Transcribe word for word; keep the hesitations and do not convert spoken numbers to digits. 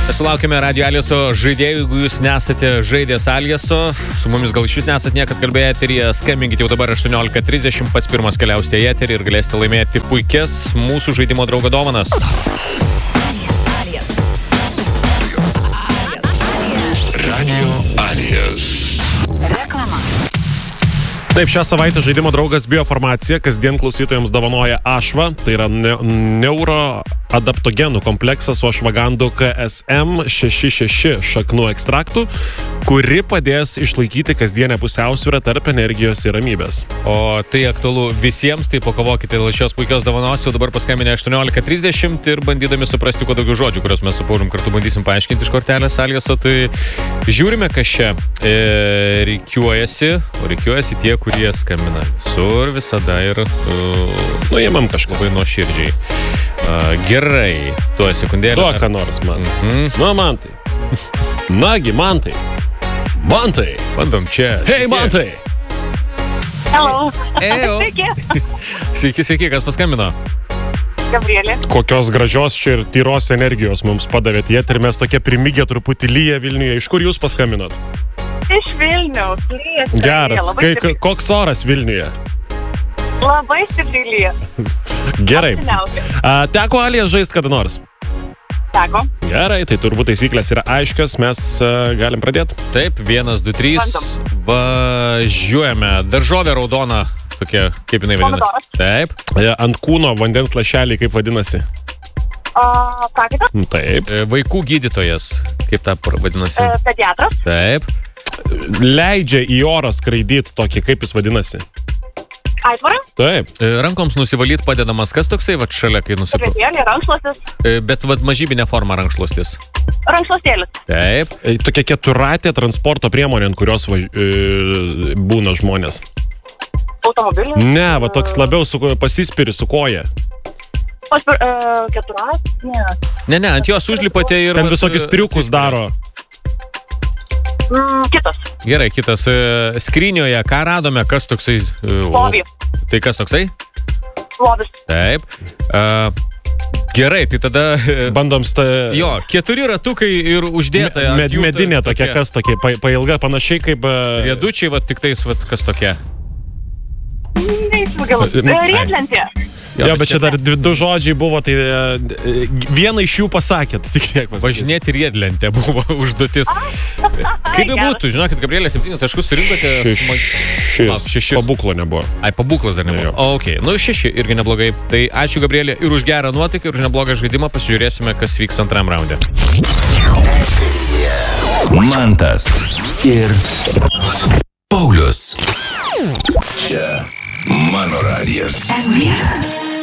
Sulaukime Radio Alieso žaidėjų, jeigu jūs nesate žaidęs Alieso, su mumis gal iš vis nesat niekad kalbėję eteryje, skambinkite jau dabar aštuoniolika trisdešimt, pats pirmas keliausite į eterį ir galėsite laimėti puikias mūsų žaidimo draugo dovanas. Radio Alias. Reklama. Taip, šią savaitę žaidimo draugas Biofarmacija kasdien klausytojams dovanoja ašvą, tai yra ne, neuroadaptogenų kompleksas su ašvagandu K S M šeši šeši šaknų ekstraktų, kuri padės išlaikyti kasdienę pusiausvyrą tarp energijos ir ramybės. O tai aktualu visiems, tai pakovokite dėl šios puikios dovanos, jau dabar paskambinę aštuoniolika trisdešimt ir bandydami suprasti kuo daugiau žodžių, kuriuos mes su Paulium kartu bandysim paaiškinti iš kortelės Alieso, tai žiūrime, kas čia e, reikiuojasi, o reikiuojasi tie, kurie skambina visur visada ir uh, Nuėmam kažką. labai nuoširdžiai. Uh, gerai, tuo sekundėlę. Duok ką nors man. Mhm. Nu, man tai. Nagi, man tai. Man tai. Bandom čia. Hei, man tai. Hello. Ejo. Sveiki. Sveiki, sveiki, kas paskambino? Gabrielė. Kokios gražios čia ir tyros energijos mums padavėt jie, ir mes tokie primygę truputį lyja Vilniuje. Iš kur jūs paskambinot? Iš Vilniaus. Lyja. Geras. Labai Kai, stipriai- koks oras Vilniuje? Labai stipriai lyja. Gerai. Apsiniaukia. A, teko Alijas žaist kada nors? Sako. Gerai, tai turbūt taisyklės yra aiškios, mes uh, galim pradėti. Taip, vienas, du, trys. Bandom. Važiuojame. Daržovė raudona. Tokia, kaip jinai vadinasi? Pomidoras. Taip. E, ant kūno vandens lašeliai, kaip vadinasi? O, prakaitas. Taip. E, Vaikų gydytojas. Kaip tą vadinasi? E, pediatras. Taip. Leidžia į orą skraidyti tokį, kaip jis vadinasi? Aitvara. Taip. E, Rankoms nusivalyt padedamas. Kas toksai, va, šalia, kai nusipirka? Pridėlė. Rankšluostis. Bet, va, mažybinė forma rankšluostis. Rankšluostėlis. Taip. E, tokia keturatė transporto priemonė, ant kurios važ... e, būna žmonės. Automobilis. Ne, va toks labiau su, pasispiri su koja. Paspir... E, keturat. Ne. Ne, ne, ant jos užlipate ir... Ten vat, visokius e, triukus atsispiria. daro. Mm, kitas. Gerai, kitas. e, Skrynioje, ką radome, kas toksai... e, o- Lovį. Tai kas toksai? Lovis. Taip. E, Gerai, tai tada... e, Bandom sta... Jo, keturi ratukai ir uždėta. ant Med, jų ta- medinė tokia, kas tokia, pa, pailga, panašiai kaip... e, Riedučiai, va, tik tais, va, kas tokia. Neįsivagialas. Nu, ai. Riedlentė. Jo, bet čia dar dvi- du žodžiai buvo, tai e, vieną iš jų pasakėt, tik tiek pasakysiu. Važinėti riedlentė buvo užduotis. Kaip bebūtų, žinokit, Gabrielė, septynis taškus surinkote. smag- Lauk, Šešis. šešis. Pabuklo nebuvo. Ai, pabuklas dar nebuvo. Jo. O, okei. Okay. Nu, šeši irgi neblogai. Tai ačiū, Gabrielė, ir už gerą nuotaiką, ir už neblogą žaidimą. Pasižiūrėsime, kas vyks antram raunde. Mantas ir Paulius. Čia mano radijas. M vienas.